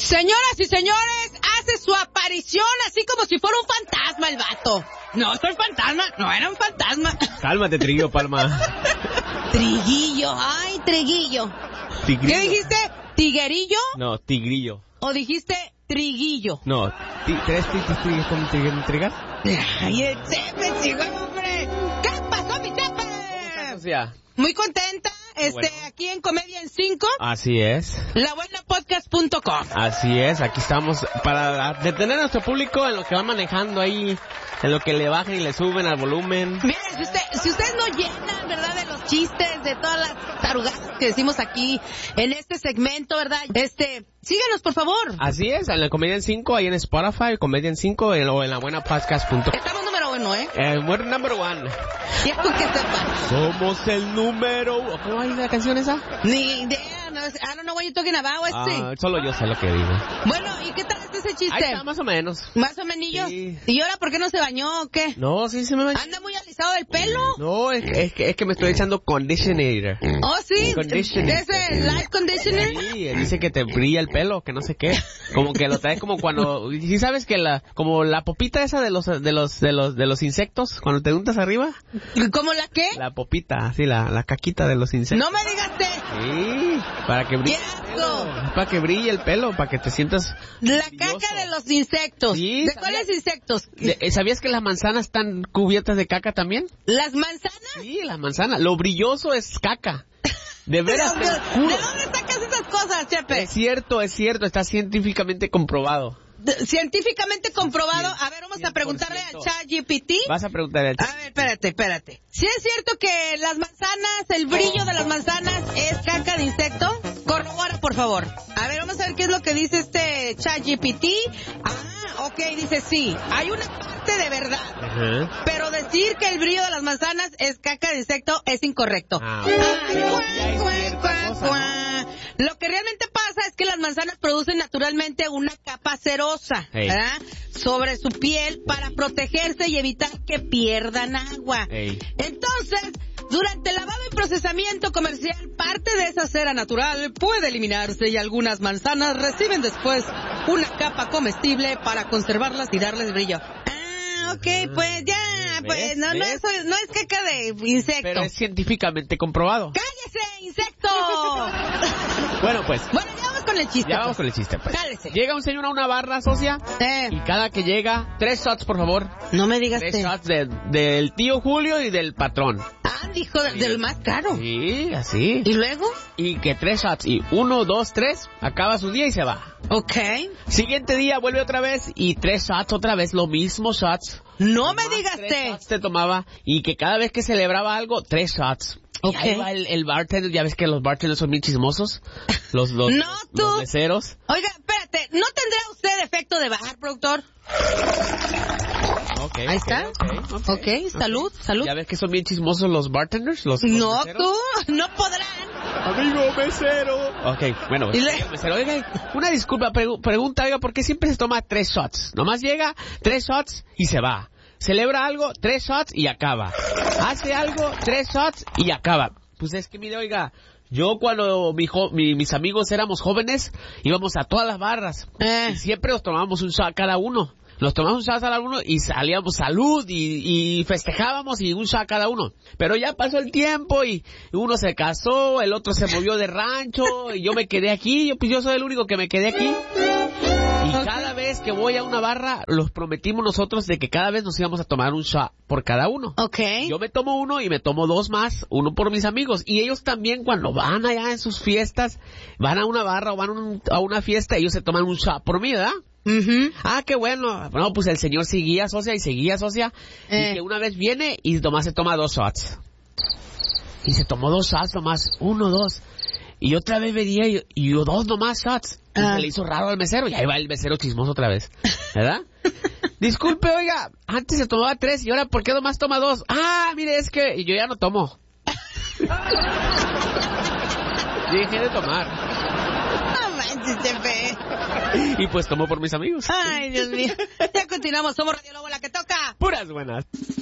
Señoras y señores, hace su aparición así como si fuera un fantasma el vato. No soy fantasma, no era un fantasma. Cálmate, Triguillo Palma. Triguillo, ay, Triguillo. Tigrillo. ¿Qué dijiste? ¿Tiguerillo? No, Tigrillo. ¿O dijiste Triguillo? No, ¿tres tigrillos con trigar? Ay, el Chepe, chico, hombre. ¿Qué pasó, mi Chepe? O sea, Muy contenta, bueno. aquí en Comedia en 5. Así es. Labuenapodcast.com. Así es, aquí estamos para detener a nuestro público en lo que va manejando ahí, en lo que le bajan y le suben al volumen. Miren, si ustedes no llenan, ¿verdad?, de los chistes, de todas las tarugadas que decimos aquí en este segmento, ¿verdad? Síganos, por favor. Así es, en la Comedia en 5, ahí en Spotify, Comedia en 5 o en labuenapodcast.com. Estamos número 1, ¿eh? We're number one. Ya con que sepan. Somos el número uno. ¿Cómo va la canción esa? Ni idea, no, I don't know what you're talking about, Solo yo sé lo que digo. Bueno, ¿y qué tal ese chiste? Ahí está, más o menos. ¿Más o menillos? Sí. ¿Y ahora por qué no se bañó o qué? No, sí se me bañó. ¿Anda muy alisado del pelo? No, es que me estoy echando conditioner. Oh, sí. Conditioner. ¿Ese light conditioner? Sí, dice que te brilla el pelo, que no sé qué. Como que lo traes como cuando, ¿sí sabes que como la popita esa de los insectos cuando te untas arriba? ¿Cómo la qué? La popita, así la caquita de los insectos. No me digas Sí, para que brille. ¡Qué asco! Para que brille el pelo, para que te sientas La brilloso. caca de los insectos. Sí, ¿De cuáles insectos? ¿Sabías que las manzanas están cubiertas de caca también? ¿Las manzanas? Sí, la manzana. Lo brilloso es caca. De veras, te ¿De juro. dónde sacas esas cosas, Chepe? Es cierto, está científicamente comprobado. Científicamente comprobado. A ver, vamos a preguntarle a ChatGPT. Vas a preguntarle al A ver, espérate. ¿Sí es cierto que las manzanas, el brillo de las manzanas es caca de insecto? Corrobora, por favor. A ver, vamos a ver qué es lo que dice este ChatGPT. Ok, dice sí. Hay una parte de verdad. Ajá. Pero decir que el brillo de las manzanas es caca de insecto es incorrecto. Lo que realmente pasa es que las manzanas producen naturalmente una capa cerosa, ¿verdad?, sobre su piel para protegerse y evitar que pierdan agua. Entonces, durante el lavado y procesamiento comercial, parte de esa cera natural puede eliminarse y algunas manzanas reciben después una capa comestible para conservarlas y darles brillo. Ok, pues ya, pues no es caca de insecto. Pero es científicamente comprobado. ¡Cállese, insecto! Bueno, pues. Bueno, ya vamos con el chiste. Ya vamos con el chiste, pues. Cálese. Llega un señor a una barra, socia, y cada que llega, 3 shots, por favor. No me digas 3 shots del tío Julio y del patrón. Dijo del más caro. Sí, así. ¿Y luego? Y que 3 shots, y 1, 2, 3, acaba su día y se va. Ok. Siguiente día vuelve otra vez y 3 shots otra vez, lo mismo shots. No me digas 3 shots te tomaba y que cada vez que celebraba algo, 3 shots. Ok. Y ahí va el bartender, ya ves que los bartenders son bien chismosos. Los meseros. Oiga, espérate, ¿no tendrá usted efecto de bajar, productor? Okay, ahí está. Okay. Salud. Ya ves que son bien chismosos los bartenders, los no, meseros. tú, no podrán. Amigo mesero. Ok, bueno, mesero, oiga, una disculpa, pregunta, oiga, ¿por qué siempre se toma 3 shots? Nomás llega, 3 shots y se va. Celebra algo, 3 shots y acaba. Hace algo, 3 shots y acaba. Pues es que mire, oiga, yo cuando mis amigos éramos jóvenes, íbamos a todas las barras. Y siempre nos tomábamos un shot cada uno. Nos tomamos un shot cada uno y salíamos salud y festejábamos y un shot cada uno. Pero ya pasó el tiempo y uno se casó, el otro se movió de rancho y yo me quedé aquí. Pues yo soy el único que me quedé aquí. Y cada vez que voy a una barra, los prometimos nosotros de que cada vez nos íbamos a tomar un shot por cada uno. Okay. Yo me tomo uno y me tomo 2 más, uno por mis amigos. Y ellos también cuando van allá en sus fiestas, van a una barra o van a una fiesta, ellos se toman un shot por mí, ¿verdad? Qué bueno. Bueno, pues el señor seguía, socia. Y que una vez viene y nomás se toma 2 shots. Y se tomó 2 shots nomás, 1, 2. Y otra vez venía y yo 2 nomás shots. Y se le hizo raro al mesero. Y ahí va el mesero chismoso otra vez. ¿Verdad? Disculpe, oiga, antes se tomaba 3 y ahora ¿por qué nomás toma 2? Mire, es que yo ya no tomo. Dejé de tomar. No manches, Chepe. Y pues tomo por mis amigos. Ay, Dios mío. Ya continuamos, somos Radio Lobo, la que toca. Puras buenas.